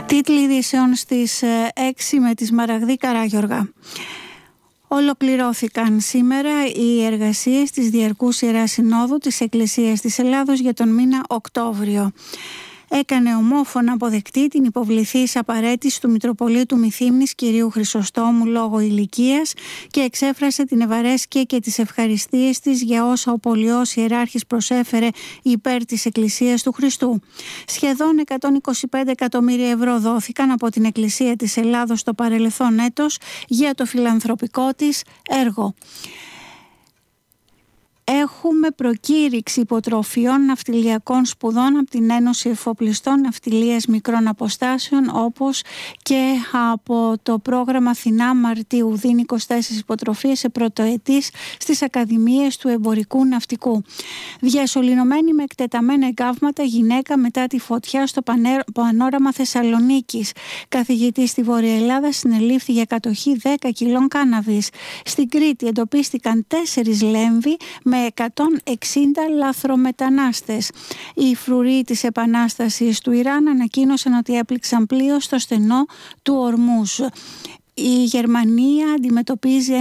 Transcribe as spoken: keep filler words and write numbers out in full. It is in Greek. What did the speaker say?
Τίτλοι ειδήσεων στις έξι με τη Σμαραγδή Καράγιοργα. Ολοκληρώθηκαν σήμερα οι εργασίες της Διαρκούς Ιεράς Συνόδου της Εκκλησίας της Ελλάδος για τον μήνα Οκτώβριο. Έκανε ομόφωνα αποδεκτή την υποβληθής απαρέτηση του Μητροπολίτου Μυθύμνης κυρίου Χρυσοστόμου λόγω ηλικίας και εξέφρασε την ευαρέσκεια και τις ευχαριστίες της για όσα ο Πολιός Ιεράρχης προσέφερε υπέρ της Εκκλησίας του Χριστού. Σχεδόν εκατόν είκοσι πέντε εκατομμύρια ευρώ δόθηκαν από την Εκκλησία της Ελλάδος το παρελθόν έτος για το φιλανθρωπικό της έργο. Έχουμε προκήρυξη υποτροφιών ναυτιλιακών σπουδών από την Ένωση Εφοπλιστών Ναυτιλίας Μικρών Αποστάσεων, όπως και από το πρόγραμμα Αθηνά Μαρτίου. Δίνει είκοσι τέσσερις υποτροφίες σε πρωτοετής στις Ακαδημίες του Εμπορικού Ναυτικού. Διασωληνωμένη με εκτεταμένα εγκάβματα γυναίκα μετά τη φωτιά στο Πανόραμα Θεσσαλονίκης. Καθηγητής στη Βόρεια Ελλάδα συνελήφθη για κατοχή δέκα κιλών κάναβης. Στην Κρήτη εντοπίστηκαν τέσσερις λέμβοι με εκατόν εξήντα λαθρομετανάστες. Οι φρουροί της Επανάστασης του Ιράν ανακοίνωσαν ότι έπληξαν πλοίο στο στενό του Ορμούζ. Η Γερμανία αντιμετωπίζει